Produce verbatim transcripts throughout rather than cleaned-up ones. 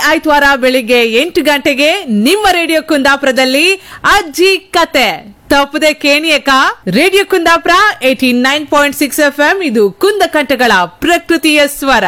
ಆಯ್ತವಾರ ಬೆಳಿಗ್ಗೆ ಎಂಟು ಗಂಟೆಗೆ ನಿಮ್ಮ ರೇಡಿಯೋ ಕುಂದಾಪುರದಲ್ಲಿ ಅಜ್ಜಿ ಕತೆ ತಪ್ಪದೆ ಕೇಣಿಯಕ. Radio Kundapura eighty nine point six F M ಇದು ಕುಂದ ಕಂಠಗಳ ಪ್ರಕೃತಿಯ ಸ್ವರ.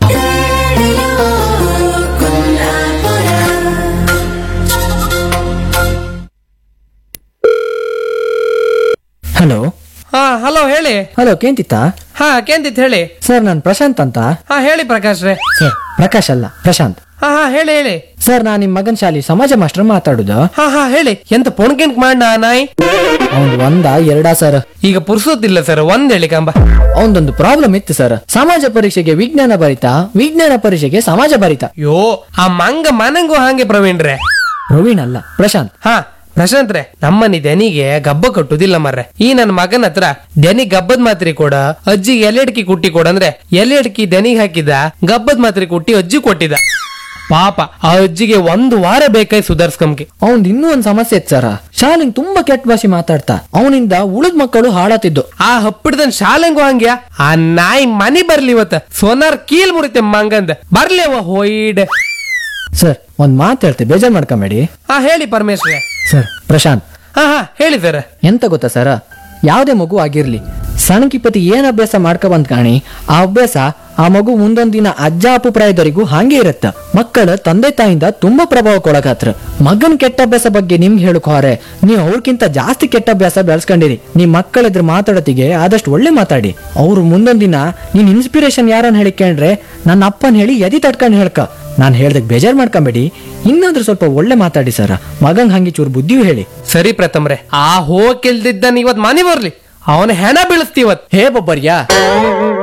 ಹಲೋ. ಹಾ ಹಲೋ ಹೇಳಿ. ಹಲೋ ಕೇಂತಿತ್ತ? ಹಾ ಕೇಂತಿತ್ ಹೇಳಿ. ಸರ್ ನಾನು ಪ್ರಶಾಂತ್ ಅಂತ. ಹಾ ಹೇಳಿ ಪ್ರಕಾಶ್ ರೇ. ಸರ್ ಪ್ರಕಾಶ್ ಅಲ್ಲ ಪ್ರಶಾಂತ್. ಹಾ ಹಾ ಹೇಳಿ ಹೇಳಿ. ಸರ್ ನಾನು ನಿಮ್ ಮಗನ್ ಶಾಲಿ ಸಮಾಜ ಮಾಸ್ಟರ್ ಮಾತಾಡುದು. ಹಾ ಹಾ ಹೇಳಿ. ಎಂತ ಪೊಣ್ಕೆಂಟ್ ಮಾಡ ನಾಯ್ ಅವ್ನ್ ಒಂದ ಎರಡಾ ಸರ್? ಈಗ ಪುರ್ಸೋತಿಲ್ಲ ಸರ್, ಒಂದ್ ಹೇಳಿ ಕಂಬ. ಅವನದೊಂದು ಪ್ರಾಬ್ಲಮ್ ಇತ್ತು ಸರ್. ಸಮಾಜ ಪರೀಕ್ಷೆಗೆ ವಿಜ್ಞಾನ ಬರಿತಾ, ವಿಜ್ಞಾನ ಪರೀಕ್ಷೆಗೆ ಸಮಾಜ ಬರಿತಾ. ಯೋ ಆ ಮಂಗ ಮನಂಗೂ ಹಾಗೆ ಪ್ರವೀಣ್ ರೇ. ಪ್ರವೀಣ್ ಅಲ್ಲ ಪ್ರಶಾಂತ್. ಹಾ ಪ್ರಶಾಂತ್ ರೇ, ನಮ್ಮನಿ ದನಿಗೆ ಗಬ್ಬ ಕಟ್ಟುದಿಲ್ಲ ಮರ್ರೆ. ಈ ನನ್ನ ಮಗನ ಹತ್ರ ದನಿ ಗಬ್ಬದ್ ಮಾತ್ರೆ ಕೊಡ, ಅಜ್ಜಿ ಎಲೆಡ್ಕಿ ಕುಟ್ಟಿ ಕೊಡ ಅಂದ್ರೆ ಎಲೆಡ್ಕಿ ದನಿಗೆ ಹಾಕಿದ ಗಬ್ಬದ್ ಮಾತ್ರೆ ಕುಟ್ಟಿ ಅಜ್ಜಿ ಕೊಟ್ಟಿದ. ಪಾಪ ಆ ಅಜ್ಜಿಗೆ ಒಂದು ವಾರ ಬೇಕಾಯ್ ಸುಧಾರ್ಸ್ಕಂಗೆ. ಅವನ್ ಇನ್ನೂ ಒಂದ್ ಸಮಸ್ಯೆ ಇತ್ತು ಸರ್. ಶಾಲೆಂಗ್ ತುಂಬಾ ಕೆಟ್ಟ ಭಾಷೆ ಮಾತಾಡ್ತಾ ಅವನಿಂದ ಉಳಿದ ಮಕ್ಕಳು ಹಾಳಾತಿದ್ದು. ಆ ಹಪ್ಪಿಡ್ದನ್ ಶಾಲೆಂಗು ಹಂಗ್ಯ. ಆ ನಾಯಿ ಮನಿ ಬರ್ಲಿ ಇವತ್ತ ಸೋನಾರ್ ಕೀಲ್ ಮುರಿತೆ ಮಂಗಂದ ಬರ್ಲೇವ ಹೋಯ್ಡ್. ಸರ್ ಒಂದ್ ಮಾತು ಹೇಳ್ತೆ, ಬೇಜಾರ್ ಮಾಡ್ಕೊಂಬೇಡಿ. ಹಾ ಹೇಳಿ ಪರಮೇಶ್ವರ. ಸರ್ ಪ್ರಶಾಂತ್. ಹಾ ಹಾ ಹೇಳಿ ಸರ್. ಎಂತ ಗೊತ್ತಾ ಸರ, ಯಾವ್ದೇ ಮಗು ಆಗಿರ್ಲಿ ಸಣ್ಣಕಿಪತಿ ಏನ್ ಅಭ್ಯಾಸ ಮಾಡ್ಕೊ ಬಂದ್ ಕಾಣಿ, ಆ ಅಭ್ಯಾಸ ಆ ಮಗು ಮುಂದೊಂದ್ ದಿನ ಅಜ್ಜ ಅಪ್ಪು ಪ್ರಾಯದವರೆಗೂ ಹಾಗೆ ಇರತ್ತ. ಮಕ್ಕಳ ತಂದೆ ತಾಯಿಂದ ತುಂಬಾ ಪ್ರಭಾವಕ್ಕೊಳಗಾತ್ರ. ಮಗನ್ ಕೆಟ್ಟ ಅಭ್ಯಾಸ ಬಗ್ಗೆ ನಿಮ್ಗೆ ಹೇಳಕ್ ಹೋರೆ ನೀವು ಅವ್ರಕ್ಕಿಂತ ಜಾಸ್ತಿ ಕೆಟ್ಟ ಅಭ್ಯಾಸ ಬೆಳೆಸ್ಕೊಂಡಿರಿ. ನಿಮ್ ಮಕ್ಕಳ ಎದುರು ಮಾತಾಡೋತಿಗೆ ಆದಷ್ಟು ಒಳ್ಳೆ ಮಾತಾಡಿ. ಅವ್ರು ಮುಂದೊಂದ್ ದಿನ ನೀನ್ ಇನ್ಸ್ಪಿರೇಷನ್ ಯಾರನ್ನ ಹೇಳಿಕೊಂಡ್ರೆ ನನ್ನ ಅಪ್ಪನ್ ಹೇಳಿ ಎದಿ ತಟ್ಕೊಂಡ್ ಹೇಳ್ಕ. ನಾನ್ ಹೇಳ್ದಕ್ ಬೇಜಾರ್ ಮಾಡ್ಕೊಂಬೇಡಿ, ಇನ್ನಾದ್ರೂ ಸ್ವಲ್ಪ ಒಳ್ಳೆ ಮಾತಾಡಿ ಸರ. ಮಗಂಗ್ ಹಂಗೆ ಚೂರು ಬುದ್ಧಿಯೂ ಹೇಳಿ. ಸರಿ ಪ್ರಥಮ್ರೆ, ಆ ಹೋಗಿಲ್ದಿದ್ದನ್ ಇವತ್ ಮನೆ ಬರ್ಲಿ, ಅವನ ಹೆಣ ಬೀಳಿಸ್ತೀವತ್. ಹೇ ಬೊಬ್ಬರ್ಯಾ.